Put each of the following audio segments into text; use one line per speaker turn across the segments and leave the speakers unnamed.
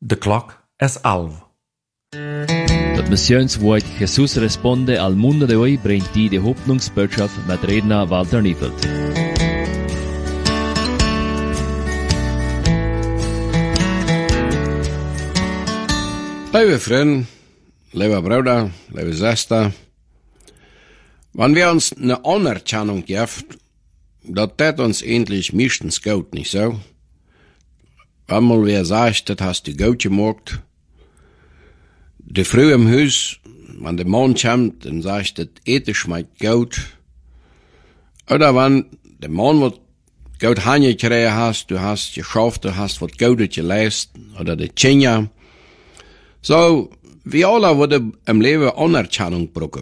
De clock es 11.
Das Missionswort Jesus responde al mundo de hoy bringt die Hoffnungsbotschaft mit Redner Walter Niefeld.
Liebe Freunde, liebe Brüder, liebe Schwester, wenn wir uns eine Anerkennung geben, das tät uns endlich meistens gut, nicht so? Einmal wer sagt, das hast du gut gemacht. Die Frau im Haus, wenn der Mann kommt, dann sagt, das Eten schmeckt gut. Oder wenn der Mann was gut hingekriegt hast, du hast geschafft, du hast was Gutes geleistet, oder die Kinder. So, wir alle würden im Leben Anerkennung brauchen.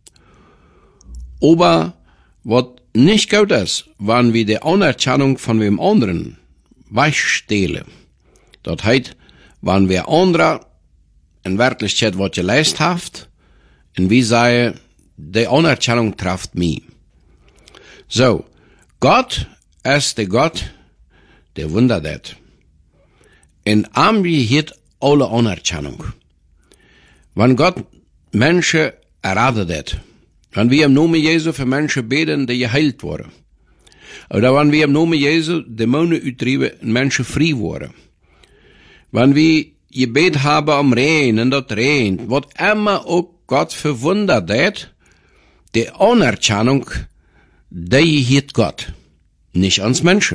Aber was nicht gut ist, wenn wir die Anerkennung von wem anderen wegstehlen. Das heißt, wenn wir andere in Wirklichkeit was geleistet habt, und wir sagen, die Anerkennung trifft mich. So, Gott ist der Gott, der Wunder tät. Und wir hat alle Anerkennung. Wenn Gott Menschen erratet hat, wenn wir im Namen Jesu für Menschen beten, die geheilt wurden, oder wenn wir im Namen Jesu Dämonen uittrieben und Menschen frei wurden, wenn wir Gebet haben um Regen und das regnet, was immer auch Gott für Wunder tät, die Anerkennung, die hat Gott, nicht ans Menschen.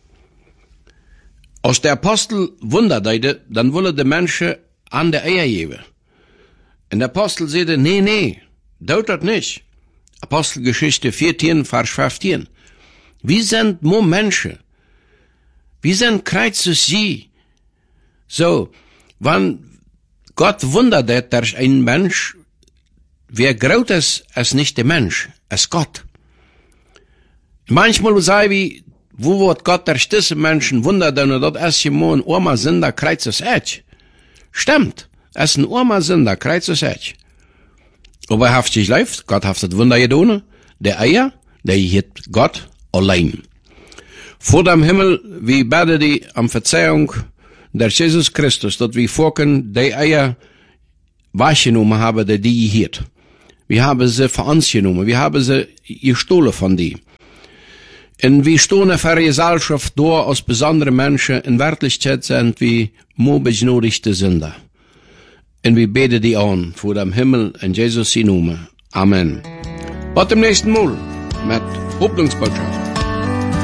Als der Apostel Wunder täte, dann wollen die Menschen an der Eier geben. Und der Apostel sagte, nee, tut das nicht. Apostelgeschichte 14, Vers 15. Wir sind nur Menschen. Wir sind kreuzes sie. So, wenn Gott wundert, dass ein Mensch, wer groß ist nicht der Mensch, ist Gott. Manchmal sagen wir, wo wird Gott der stisse Menschen wundert, und das ist ja nur ein armer Sünder, kreuzes Edge. Stimmt, es ist ein armer Sünder, kreuzes Edge. Aber er hat sich läuft, Gott hat das Wunder getan, der Eier, der hat Gott allein. Vor dem Himmel, wie beten die am Verzeihung der Jesus Christus, dass wir vorken, die Eier wahrgenommen haben, die hat. Wir haben sie für uns genommen, wir haben sie gestohlen von die. Und wir stehen für eine Gesellschaft da, als besondere Menschen, in Wirklichkeit sind wir nur begnadigte Sünder. Und wir beten die an, vor dem Himmel, in Jesus' Namen. Amen. Bis zum nächsten Mal, mit Hoffnungsbotschaft.